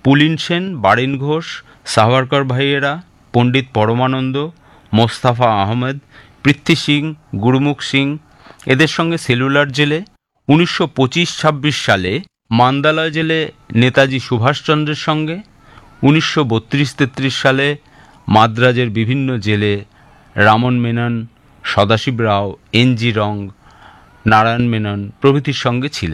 পুলিন সেন, বারেন ঘোষ, সাভারকর ভাইয়েরা, পণ্ডিত পরমানন্দ, মোস্তাফা আহমেদ, পৃথ্বী সিং, গুরুমুখ সিং, এদের সঙ্গে সেলুলার জেলে 1925-26 সালে মান্দালয় জেলে নেতাজি সুভাষচন্দ্রের সঙ্গে, 1932-33 সালে মাদ্রাজের বিভিন্ন জেলে রামন মেনন, সদাশিব রাও, এন জি রং, নারায়ণ মেনন প্রভৃতির সঙ্গে ছিলেন।